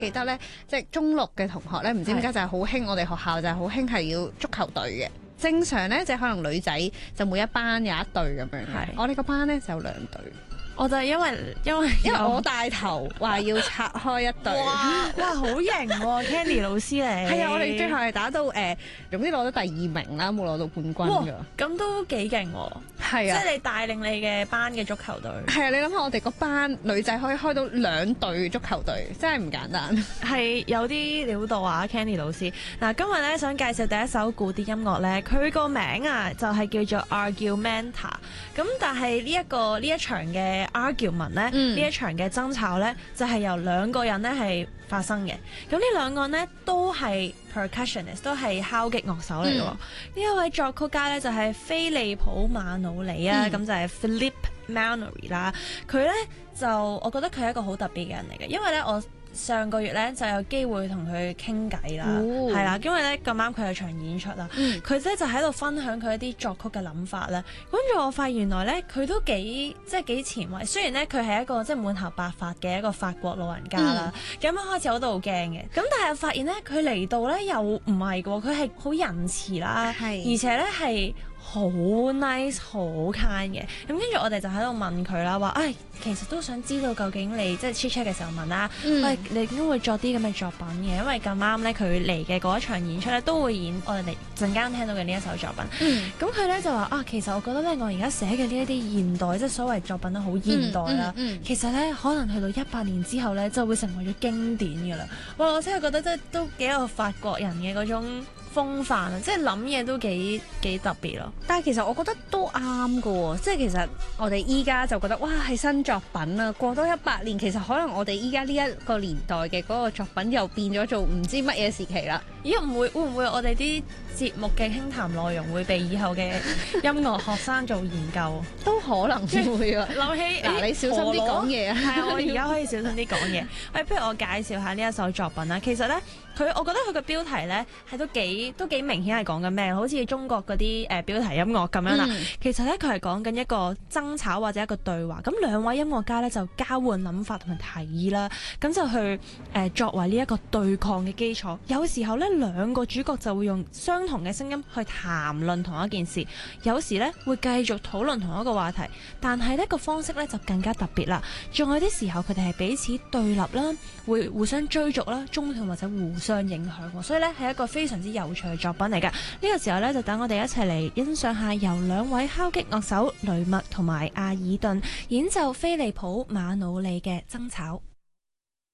記得咧，即係中六嘅同學咧，唔知點解就係好興，我哋學校就係好興係要足球隊嘅。正常咧，即係可能女仔就每一班有一隊咁樣嘅，我哋個班咧就有2隊。 我就係因為我帶頭話要拆開一隊。 哇，好型喎，Candy 老師你。 係啊，我哋最後係打到總之攞咗第2名啦，冇攞到冠軍㗎。 咁都幾勁喎。 係啊， 即係你帶領你嘅班嘅足球隊。 係啊，你諗下我哋個班女仔可以開到2隊足球隊，真係唔簡單。 係有啲料到啊，Candy 老師。嗱，今日咧想介紹第一首古典音樂咧，佢個名啊就係叫做 Argumenta。咁但係呢一場嘅argument 咧，呢一場嘅爭吵咧，就係由2個人咧係發生嘅。咁呢2個人咧都係 percussionist， 都係敲擊樂手嚟嘅。呢一位作曲家咧就係菲利普馬努里啊，咁就係 Philippe Manoury 啦。佢咧就我覺得佢係一個好特別嘅人嚟嘅，因為咧我上個月咧就有機會同佢傾偈啦，係啦，因為咧咁啱佢有場演出啦，佢咧就喺度分享佢一啲作曲嘅諗法啦。跟住我發現原來咧佢都幾前衛，雖然咧佢係一個即係滿頭白髮嘅一個法國老人家啦，咁一開始我都好驚嘅，咁但係發現咧佢嚟到咧又唔係嘅喎，佢係好仁慈啦，而且咧係好 nice 好 kind 嘅。咁跟住我哋就喺度問佢啦，話其實都想知道究竟你即係 chat chat 嘅時候問啦，你點解會作啲咁嘅作品嘅？因為咁啱咧佢嚟嘅嗰一場演出咧都會演我哋陣間聽到嘅呢一首作品。咁佢咧就話其實我覺得咧我而家寫嘅呢一啲現代即係所謂作品都好現代啦，其實咧可能去到100年之後咧就會成為咗經典㗎啦。哇！我真係覺得即係都幾有法國人嘅嗰種風範啊，即係諗嘢都幾特別咯。 但係其實我覺得都啱㗎喎，即係其實我哋依家就覺得哇係新作品啊，過多100年其實可能我哋依家呢一個年代嘅嗰個作品又變咗做唔知乜嘢時期啦。 咦？會唔會我哋啲節目嘅輕談內容會被以後嘅音樂學生做研究？ 都可能會啊。 諗起你小心啲講嘢啊！ 係啊，我而家可以小心啲講嘢。不如我介紹下呢一首作品啦。其實咧，我覺得佢嘅標題咧係都幾明顯係講緊咩，好似中國嗰啲標題音樂咁樣啦。其實咧佢係講緊一個爭吵或者一個對話。咁2位音樂家咧就交換諗法同埋提議啦，咁就去作為呢一個對抗嘅基礎。有時候咧2個主角就會用相同嘅聲音去談論同一件事，有時咧會繼續討論同一個話題，但係呢個方式咧就更加特別啦。仲有啲時候佢哋係彼此對立啦，會互相追逐啦，中斷或者互相影響，所以咧係一個非常之有趣嘅作品嚟㗎。呢個時候咧就等我哋一齊嚟欣賞下由2位敲擊樂手雷默同埋阿爾頓演奏菲利普馬努里嘅爭吵。